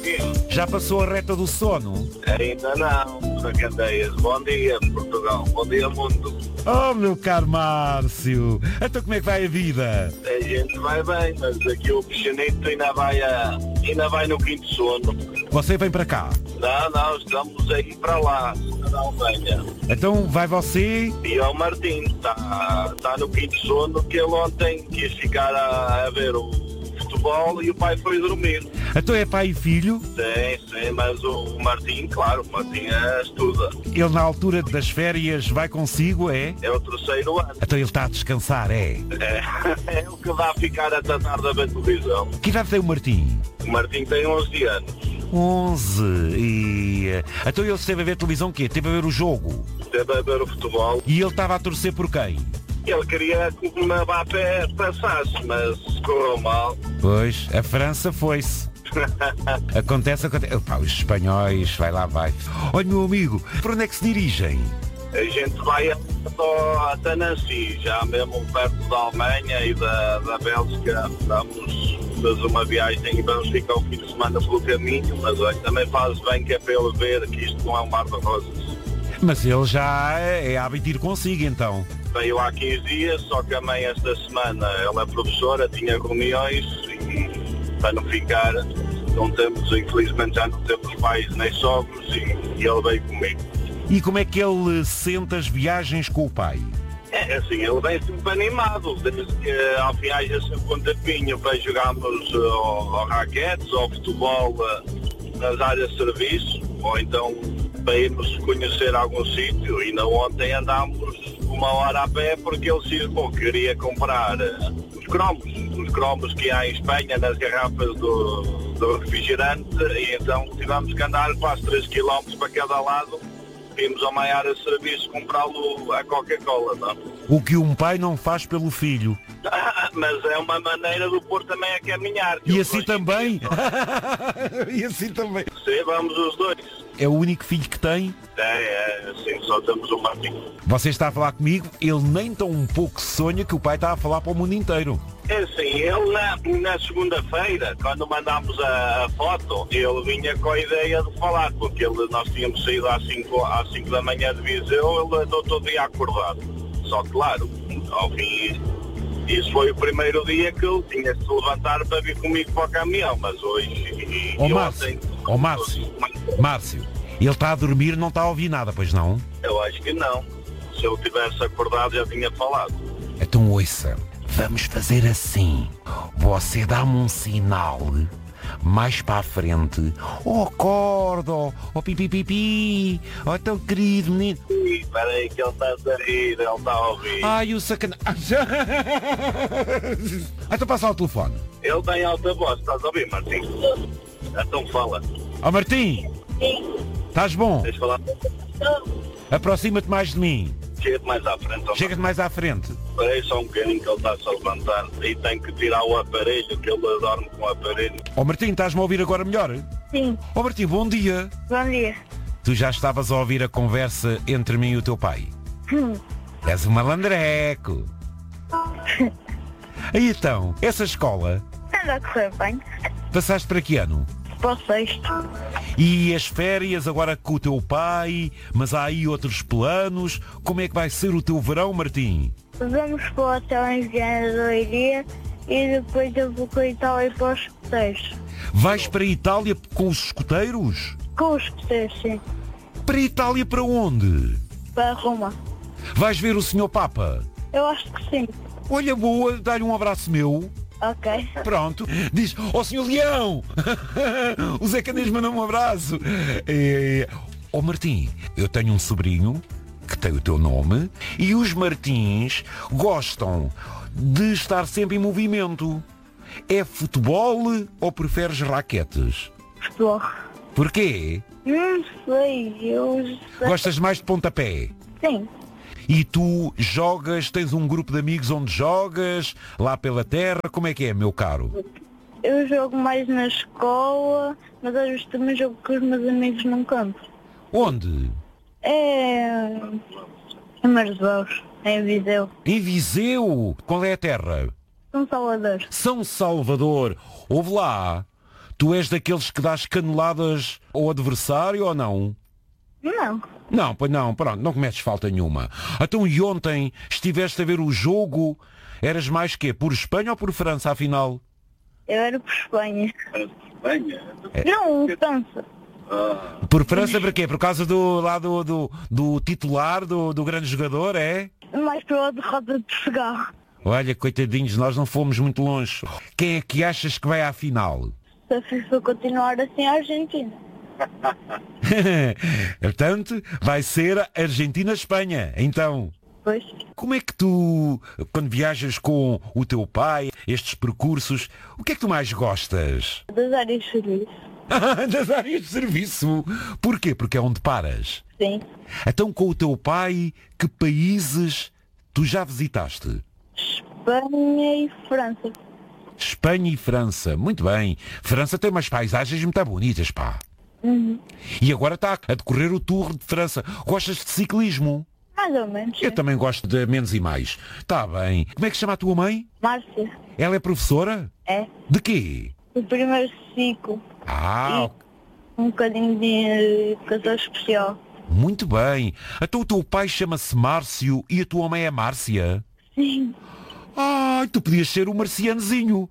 Já passou a reta do sono? Ainda não, Sacandeias. Bom dia, Portugal. Bom dia, mundo. Oh, meu caro Márcio, então como é que vai a vida? A gente vai bem, mas aqui o pequenito ainda vai no quinto sono. Você vem para cá? Não, estamos aí para lá, se não venha. Então vai você? E o Martim está no quinto sono, que ele ontem quis ficar a ver o futebol e o pai foi dormir. Então é pai e filho? Sim, mas o Martim, claro, o Martim estuda. Ele na altura das férias vai consigo, é? É o terceiro ano. Então ele está a descansar, é? É o que dá a ficar até tarde a ver televisão. Que idade tem o Martim? O Martim tem 11 anos. 11 e... Então ele esteve a ver televisão o quê? Esteve a ver o jogo? Esteve a ver o futebol. E ele estava a torcer por quem? Ele queria que o Mbappé passasse, mas correu mal. Pois, a França foi-se. Acontece. Pá, os espanhóis, vai. Olha, meu amigo, para onde é que se dirigem? A gente vai até Nancy, já mesmo perto da Alemanha e da Bélgica. Vamos fazer uma viagem e vamos ficar o fim de semana pelo caminho, mas olha, também faz bem que é para ele ver que isto não é um mar de rosas. Mas ele já é hábito ir consigo, então. Veio há 15 dias, só que a mãe esta semana, ela é professora, tinha reuniões e para não ficar, não temos, infelizmente já não temos pais nem sogros e ele veio comigo. E como é que ele sente as viagens com o pai? É assim, ele vem sempre animado, desde que ao viagem sempre um tempinho para jogarmos ao raquetes, ao futebol nas áreas de serviço, ou então para irmos conhecer algum sítio. Ainda ontem andámos 1 hora a pé porque ele cismou que queria comprar os cromos que há em Espanha nas garrafas do refrigerante, e então tivemos que andar quase 3 km para cada lado. Vimos ao maior a serviço comprá-lo a Coca-Cola, não? O que um pai não faz pelo filho. Mas é uma maneira do pôr também a caminhar. E assim também? E assim também? Sim, vamos os dois. É o único filho que tem? Sim, só temos o Martim. Você está a falar comigo, ele nem tão um pouco sonha que o pai está a falar para o mundo inteiro. É assim, ele na segunda-feira, quando mandámos a foto, ele vinha com a ideia de falar, porque nós tínhamos saído às 5 da manhã de Viseu, ele andou todo dia acordado. Só que, claro, ao fim, isso foi o primeiro dia que ele tinha de se levantar para vir comigo para o caminhão, mas hoje... Márcio, ele está a dormir, não está a ouvir nada, pois não? Eu acho que não. Se eu tivesse acordado já tinha falado. Então ouça. Vamos fazer assim. Você dá-me um sinal mais para a frente. Oh, acorda, oh pipipipi, oh tão querido menino. Espera aí que ele está a rir, ele está a ouvir. Ai, o sacana... Então passa ao telefone. Ele tem alta voz, estás a ouvir, Martim? Então fala. Oh, Martim. Sim. Estás bom? Deixa falar. Aproxima-te mais de mim. Chega-te mais à frente. Chega-te mais à frente. Espera aí só um bocadinho que ele está-se a levantar e tem que tirar o aparelho, que ele dorme com o aparelho. Oh, Martim, estás-me a ouvir agora melhor? Sim. Oh, Martim, bom dia. Bom dia. Tu já estavas a ouvir a conversa entre mim e o teu pai? És um malandreco. Aí então, essa escola, Anda a correr bem. passaste para que ano? Para o sexto. E as férias agora com o teu pai, mas há aí outros planos. Como é que vai ser o teu verão, Martim? Vamos para o hotel em Viana do Iria e depois eu vou com a Itália para os escuteiros. Vais para a Itália com os escuteiros? Com os escuteiros, sim. Para a Itália para onde? Para Roma. Vais ver o Senhor Papa? Eu acho que sim. Olha, boa, dá-lhe um abraço meu. Ok. Pronto. Diz, ó Senhor Leão! O Zé Canis mandou um abraço. Ó Martim, eu tenho um sobrinho que tem o teu nome e os Martins gostam de estar sempre em movimento. É futebol ou preferes raquetes? Futebol. Porquê? Não sei, eu sei. Gostas mais de pontapé? Sim. E tu jogas, tens um grupo de amigos onde jogas, lá pela terra, como é que é, meu caro? Eu jogo mais na escola, mas às vezes também jogo com os meus amigos num campo. Onde? É... em Marzeus, em Viseu. Em Viseu? Qual é a terra? São Salvador. São Salvador. Ouve lá. Tu és daqueles que dás caneladas ao adversário ou não? Não. Não, pois não, pronto, não cometes falta nenhuma. Então, e ontem estiveste a ver o jogo, eras mais quê? Por Espanha ou por França, afinal? Eu era por Espanha. Espanha? Não, França. Por França para quê? Por causa do titular, do grande jogador, é? Mais pela derrota de Portugal. Olha, coitadinhos, nós não fomos muito longe. Quem é que achas que vai à final? Se a FIFA continuar assim, a Argentina. Portanto, vai ser Argentina-Espanha. Então, Pois. como é que tu, quando viajas com o teu pai, estes percursos, o que é que tu mais gostas? Das áreas de serviço. Das áreas de serviço. Porquê? Porque é onde paras. Sim. Então, com o teu pai, que países tu já visitaste? Espanha e França. Espanha e França. Muito bem. França tem umas paisagens muito bonitas, pá. E agora está a decorrer o Tour de França. Gostas de ciclismo? Mais ou menos. Eu sim. também gosto de menos e mais. Está bem. Como é que se chama a tua mãe? Márcia. Ela é professora? É. De quê? O primeiro ciclo. Ah, Um bocadinho de educação especial. muito bem. Então o teu pai chama-se Márcio e a tua mãe é Márcia? Sim. Ai, tu podias ser o marcianozinho.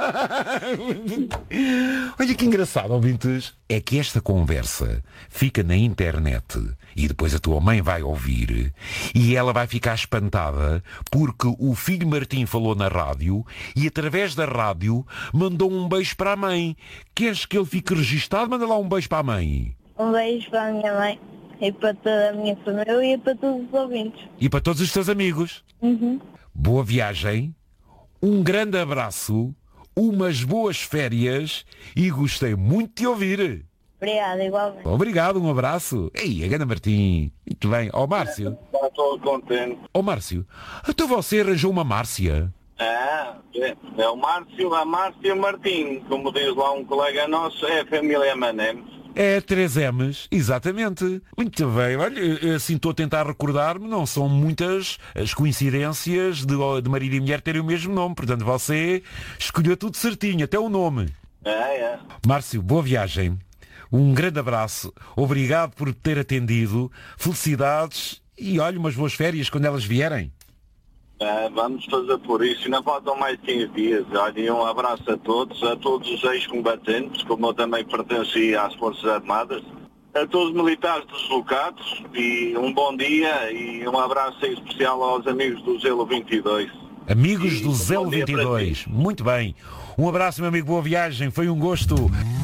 Olha que engraçado, ouvintes. É que esta conversa fica na internet e depois a tua mãe vai ouvir e ela vai ficar espantada porque o filho Martim falou na rádio e através da rádio mandou um beijo para a mãe. Queres que ele fique registado? Manda lá um beijo para a mãe. Um beijo para a minha mãe e para toda a minha família e para todos os ouvintes. E para todos os teus amigos. Boa viagem, um grande abraço, umas boas férias e gostei muito de te ouvir. Obrigada, igualmente. Obrigado, um abraço. Ei, a Gana Martim. Muito bem. Ó Márcio. Estou contente. Ó Márcio. Então você arranjou uma Márcia. É o Márcio, a Márcia Martim. Como diz lá um colega nosso, é a família Manem. É 3Ms, exatamente. Muito bem. Olha, eu assim estou a tentar recordar-me, não são muitas as coincidências de marido e mulher terem o mesmo nome. Portanto, você escolheu tudo certinho, até o nome. É. Márcio, boa viagem. Um grande abraço. Obrigado por ter atendido. Felicidades e olha, umas boas férias quando elas vierem. Vamos fazer por isso. Ainda faltam mais 15 dias. Olha, e um abraço a todos os ex-combatentes, como eu também pertencia às Forças Armadas, a todos os militares deslocados e um bom dia e um abraço especial aos amigos do Zelo 22. Amigos do bom Zelo dia para 22. Muito bem. Um abraço, meu amigo. Boa viagem. Foi um gosto.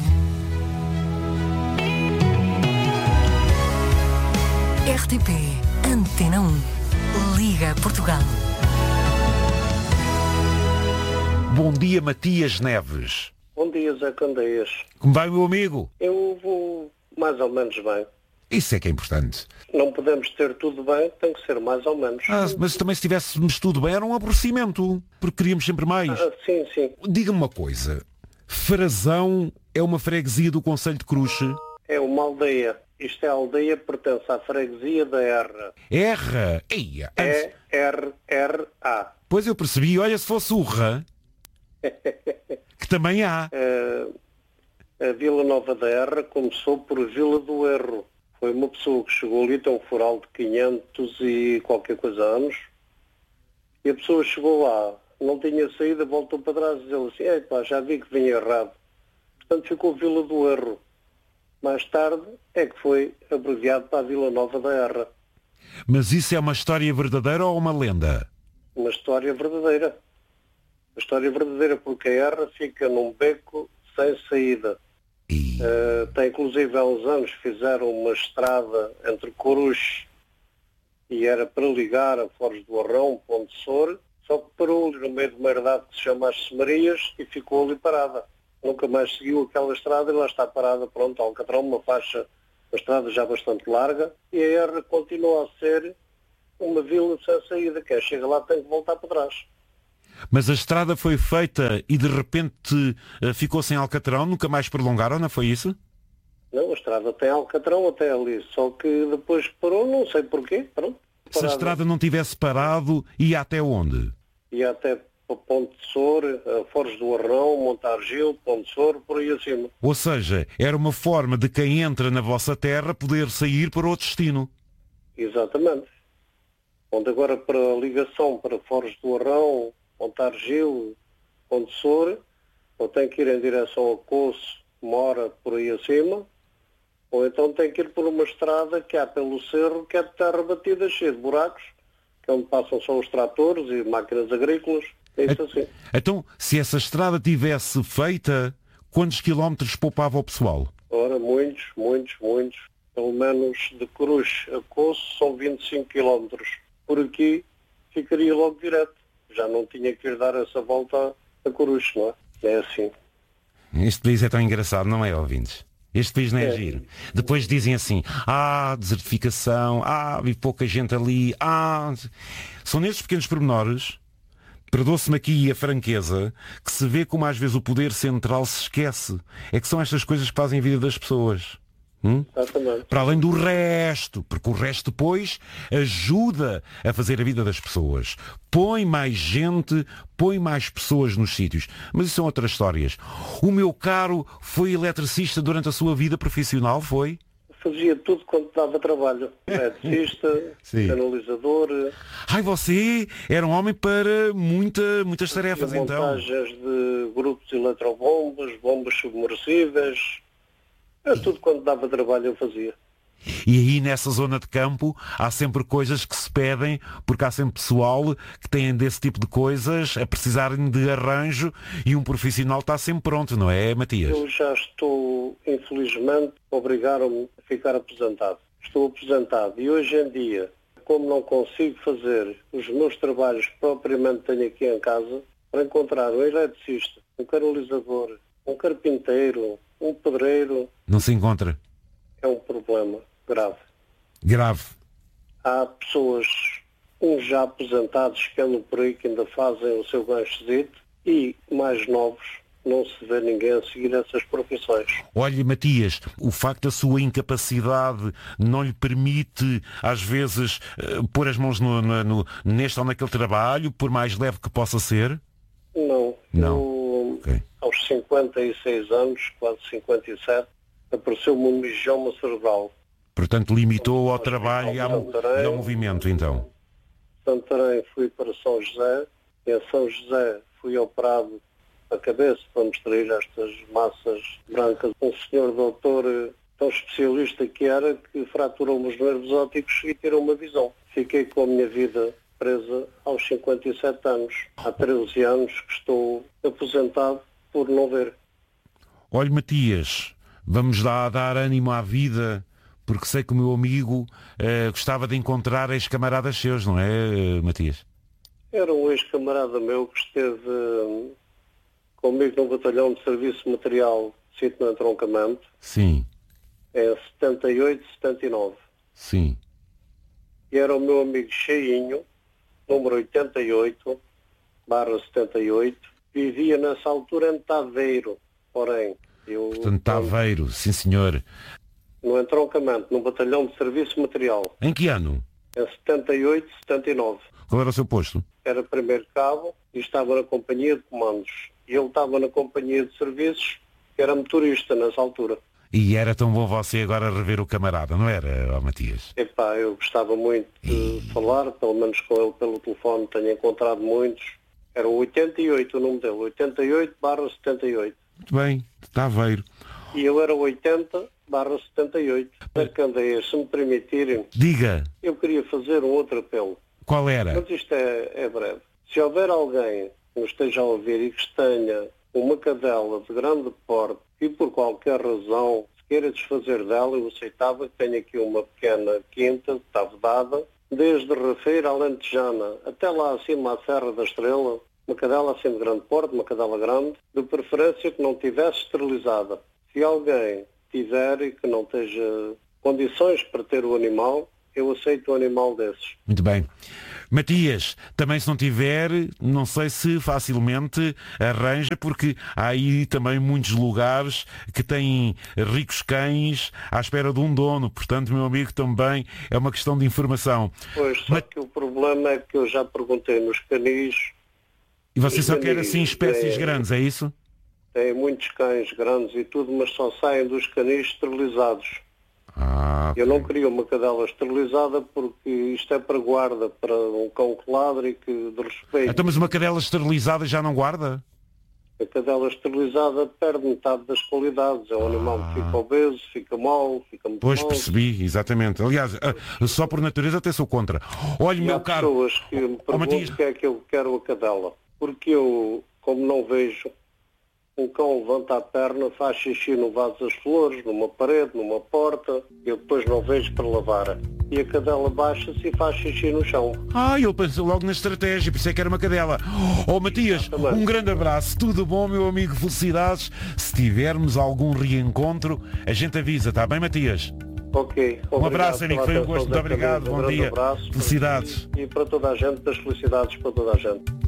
RTP Antena 1 Liga Portugal. Bom dia, Matias Neves. Bom dia, Zé Candeias. Como vai, meu amigo? Eu vou mais ou menos bem. Isso é que é importante. Não podemos ter tudo bem, tem que ser mais ou menos. Mas também se tivéssemos tudo bem era um aborrecimento, porque queríamos sempre mais. Sim, sim. Diga-me uma coisa. Frazão é uma freguesia do concelho de Cruxe? É uma aldeia. Isto é a aldeia, pertence à freguesia da Erra. Erra? Eia, antes... E-R-R-A. Pois eu percebi, olha, se fosse urra, que também há. A Vila Nova da Erra começou por Vila do Erro. Foi uma pessoa que chegou ali, tem um foral de 500 e qualquer coisa anos, e a pessoa chegou lá, não tinha saída, voltou para trás e dizia assim, epá, já vi que vinha errado. Portanto ficou Vila do Erro. Mais tarde é que foi abreviado para a Vila Nova da Erra. Mas isso é uma história verdadeira ou uma lenda? Uma história verdadeira. Uma história verdadeira, porque a Erra fica num beco sem saída. E... Tem, inclusive, há uns anos fizeram uma estrada entre Coruche e era para ligar a Foz do Arrão, Ponte Sor, só que parou ali no meio de uma herdade que se chama As Semarias e ficou ali parada. Nunca mais seguiu aquela estrada e lá está parada, pronto, Alcatrão, uma faixa, uma estrada já bastante larga, e a Erra continua a ser uma vila sem saída. Quem chega lá tem que voltar para trás. Mas a estrada foi feita e de repente ficou sem Alcatrão, nunca mais prolongaram, não foi isso? Não, a estrada tem Alcatrão até ali, só que depois parou, não sei porquê, pronto. Se a estrada não tivesse parado, ia até onde? Ia até para Ponte de Sor, Foz do Arrão, Montargil, Ponte de Sor, por aí acima. Ou seja, era uma forma de quem entra na vossa terra poder sair para outro destino. Exatamente. Onde agora para a ligação para Foz do Arrão, Montargil, Ponte de Sor, ou tem que ir em direção a Coço, Mora, por aí acima, ou então tem que ir por uma estrada que há pelo cerro, que é de terra batida, cheia de buracos, que é onde passam só os tratores e máquinas agrícolas, é isso assim. Então, se essa estrada tivesse feita, quantos quilómetros poupava o pessoal? Ora, muitos. Pelo menos de Cruz a Coço são 25 quilómetros. Por aqui ficaria logo direto. Já não tinha que ir dar essa volta a Cruz, não é? É assim. Este país é tão engraçado, não é, ouvintes? Este país não é giro. Depois dizem assim, desertificação, vive pouca gente ali, São nestes pequenos pormenores, perdoe-se-me aqui a franqueza, que se vê como às vezes o poder central se esquece. É que são estas coisas que fazem a vida das pessoas. Exatamente. Para além do resto, porque o resto depois ajuda a fazer a vida das pessoas. Põe mais gente, põe mais pessoas nos sítios. Mas isso são outras histórias. O meu caro foi eletricista durante a sua vida profissional, foi? Fazia tudo quanto dava trabalho. Eletricista, canalizador. Você era um homem para muitas tarefas, então. Montagens de grupos de eletrobombas, bombas submersíveis. Tudo quanto dava trabalho eu fazia. E aí nessa zona de campo há sempre coisas que se pedem, porque há sempre pessoal que tem desse tipo de coisas a precisarem de arranjo e um profissional está sempre pronto, não é, Matias? Eu já estou, infelizmente, obrigaram-me a ficar aposentado. Estou aposentado e hoje em dia, como não consigo fazer os meus trabalhos que propriamente tenho aqui em casa, para encontrar um eletricista, um canalizador, um carpinteiro, um pedreiro... Não se encontra? É um problema grave. Grave. Há pessoas, uns já aposentados que andam por aí que ainda fazem o seu ganchozito e mais novos, não se vê ninguém a seguir essas profissões. Olha, Matias, o facto da sua incapacidade não lhe permite, às vezes, pôr as mãos neste ou naquele trabalho, por mais leve que possa ser? Não. Okay. Aos 56 anos, quase 57, apareceu-me um mioma cerebral. Portanto, limitou ao trabalho e ao movimento, então? Santarém fui para São José, e em São José fui operado a cabeça para me extrair estas massas brancas. Um senhor doutor tão especialista que era, que fraturou-me os nervos ópticos e tirou-me a visão. Fiquei com a minha vida presa aos 57 anos. Há 13 anos que estou aposentado por não ver. Olha, Matias, vamos lá dar ânimo à vida, porque sei que o meu amigo gostava de encontrar ex-camaradas seus, não é, Matias? Era um ex-camarada meu que esteve comigo num batalhão de serviço material, sítio no entroncamento. Sim. Em 78, 79. Sim. E era o meu amigo Cheinho, número 88/78, vivia nessa altura em Taveiro, porém... Portanto, Taveiro, sim senhor. No entroncamento, num batalhão de serviço material. Em que ano? Em 78, 79. Qual era o seu posto? Era primeiro cabo e estava na companhia de comandos. E ele estava na companhia de serviços, que era motorista nessa altura. E era tão bom você agora rever o camarada, não era, Matias? Epá, eu gostava muito de falar, pelo menos com ele pelo telefone, tenho encontrado muitos. Era o 88 o nome dele, 88/78. Muito bem, Taveiro. E eu era 80/78. Candeias, se me permitirem, diga. Eu queria fazer um outro apelo. Qual era? Mas isto é breve. Se houver alguém que nos esteja a ouvir e que tenha uma cadela de grande porte e por qualquer razão se queira desfazer dela, eu aceitava que tenha aqui uma pequena quinta, está vedada, desde Rafeira, Alentejana, até lá acima à Serra da Estrela, uma cadela assim de grande porte, uma cadela grande, de preferência que não tivesse esterilizada. Se alguém tiver e que não esteja condições para ter o animal, eu aceito um animal desses. Muito bem. Matias, também se não tiver, não sei se facilmente arranja, porque há aí também muitos lugares que têm ricos cães à espera de um dono. Portanto, meu amigo, também é uma questão de informação. Pois, só que o problema é que eu já perguntei nos canis E você Os só quer canis assim espécies têm- grandes, é isso? Têm muitos cães grandes e tudo, mas só saem dos canis esterilizados. Ah, Eu não queria uma cadela esterilizada porque isto é para guarda, para um cão que ladra e que de respeito. então, mas uma cadela esterilizada já não guarda? A cadela esterilizada perde metade das qualidades. É um animal que fica obeso, fica mau, fica muito Pois mau. percebi, exatamente. Aliás, só por natureza até sou contra. Olha, E há meu caro. pessoas que me Matias. perguntam o que é que eu quero a cadela. Porque eu, como não vejo, um cão levanta a perna, faz xixi no vaso das flores, numa parede, numa porta, eu depois não vejo para lavar. E a cadela baixa-se e faz xixi no chão. Ele pensou logo na estratégia, por isso é que era uma cadela. Matias, Exatamente. um grande abraço, tudo bom, meu amigo, felicidades. Se tivermos algum reencontro, a gente avisa, está bem, Matias? Ok. Um abraço, amigo, pela foi um atenção gosto, muito da obrigado, família. bom grande dia. Abraço Felicidades. E para toda a gente, das felicidades para toda a gente.